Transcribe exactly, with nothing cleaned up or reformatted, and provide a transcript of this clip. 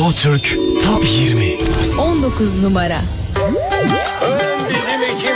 Joe Türk Top yirmi. on dokuz numara. Bizim ekip